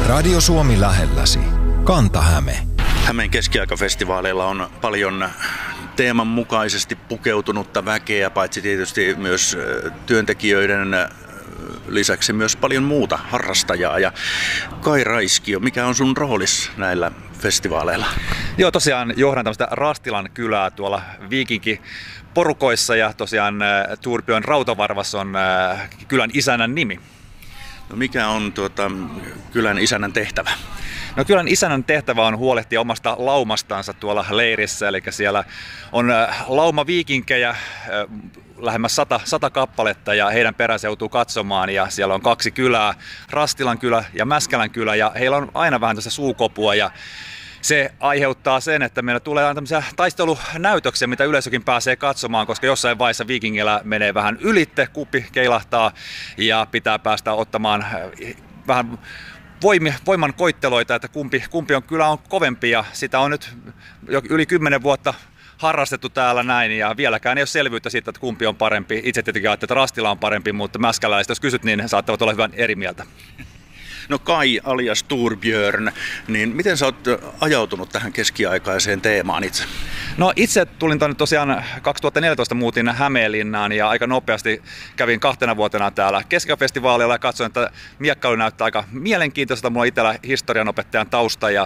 Radio Suomi lähelläsi. Kanta-Häme. Hämeen keskiaikafestivaaleilla on paljon teeman mukaisesti pukeutunutta väkeä, paitsi tietysti myös työntekijöiden lisäksi myös paljon muuta harrastajaa. Ja Kai Raiskio, mikä on sun roolis näillä festivaaleilla? Joo, tosiaan johdan tämmöistä Rastilan kylää tuolla viikinkiporukoissa ja tosiaan Torbjörn Rautavarvas on kylän isännän nimi. No mikä on kylän isännän tehtävä? No kylän isännän tehtävä on huolehtia omasta laumastansa tuolla leirissä, eli siellä on lauma viikinkejä, lähemmäs 100 kappaletta ja heidän peränsä joutuu katsomaan ja siellä on 2 kylää, Rastilan kylä ja Mäskälän kylä ja heillä on aina vähän tässä suukopua ja se aiheuttaa sen, että meillä tulee aina tämmöisiä taistelunäytöksiä, mitä yleisökin pääsee katsomaan, koska jossain vaiheessa viikingillä menee vähän ylitte, kuppi keilahtaa ja pitää päästä ottamaan vähän voiman koitteloita, että kumpi on kyllä on kovempi ja sitä on nyt jo yli 10 vuotta harrastettu täällä näin ja vieläkään ei ole selvyyttä siitä, että kumpi on parempi. Itse tietenkin ajattelin, että Rastila on parempi, mutta mäskäläiset, jos kysyt, niin saattavat olla hyvän eri mieltä. No Kai alias Torbjörn, niin miten sä oot ajautunut tähän keskiaikaiseen teemaan itse? No itse tulin tänne tosiaan 2014 muutin Hämeenlinnaan ja aika nopeasti kävin 2 vuotena täällä keskiaikafestivaalilla ja katsoin, että miekkailu näyttää aika mielenkiintoista. Mulla on itsellä historianopettajan tausta ja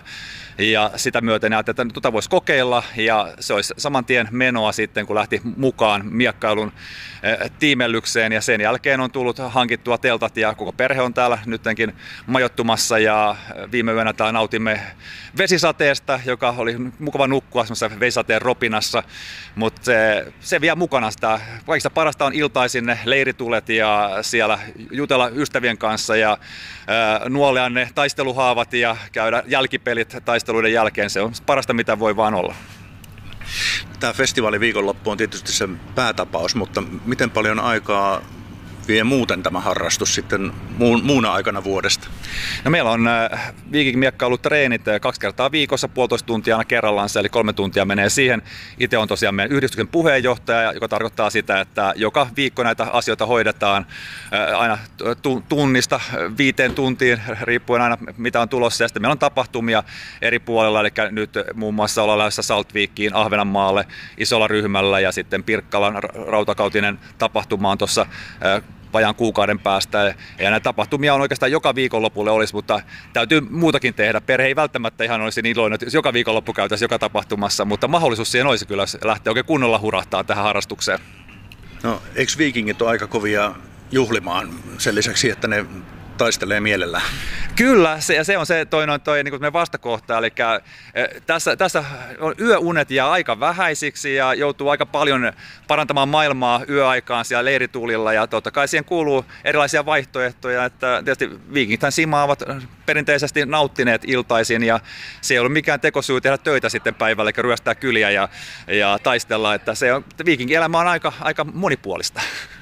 sitä myöten ajattelin, että voisi kokeilla ja se olisi saman tien menoa sitten, kun lähti mukaan miekkailun tiimellykseen ja sen jälkeen on tullut hankittua teltat ja koko perhe on täällä nyttenkin majoittumassa ja viime yönä täällä nautimme vesisateesta, joka oli mukava nukkua semmoisessa vesisateen ropinassa, mutta se vie mukana sitä. Kaikista parasta on iltaisin ne leiritulet ja siellä jutella ystävien kanssa ja nuolea ne taisteluhaavat ja käydä jälkipelit taisteluiden jälkeen. Se on parasta, mitä voi vaan olla. Tämä festivaaliviikonloppu on tietysti sen päätapaus, mutta miten paljon aikaa vie muuten tämä harrastus sitten muuna aikana vuodesta? No meillä on viikinkimiekkailutreenit 2 kertaa viikossa, 1,5 tuntia aina kerrallaan, eli 3 tuntia menee siihen. Itse on tosiaan meidän yhdistyksen puheenjohtaja, joka tarkoittaa sitä, että joka viikko näitä asioita hoidetaan aina tunnista 5 tuntiin, riippuen aina mitä on tulossa. Ja sitten meillä on tapahtumia eri puolilla, eli nyt muun muassa ollaan lähdössä Saltviikkiin, Ahvenanmaalle isolla ryhmällä ja sitten Pirkkalan rautakautinen tapahtuma on tuossa vajaan kuukauden päästä. Ja näitä tapahtumia on oikeastaan joka viikonlopulle olisi, mutta täytyy muutakin tehdä. Perhe ei välttämättä ihan olisi niin iloinen, että joka viikonloppu käytäisiin joka tapahtumassa, mutta mahdollisuus siihen olisi kyllä, jos lähtee oikein kunnolla hurahtaa tähän harrastukseen. No, eikö viikingit ole aika kovia juhlimaan sen lisäksi, että ne taistelee mielellään? Kyllä, se on se toi niin kuin vastakohta, eli tässä on yöunet jää aika vähäisiksi ja joutuu aika paljon parantamaan maailmaa yöaikaan siellä leiritulilla ja totta kai siihen kuuluu erilaisia vaihtoehtoja, että tietysti viikingithän simaavat perinteisesti nauttineet iltaisin ja se ei ollut mikään tekosyy tehdä töitä sitten päivällä, eli ryöstää kyliä ja taistella, että se on, viikinkielämä on aika monipuolista.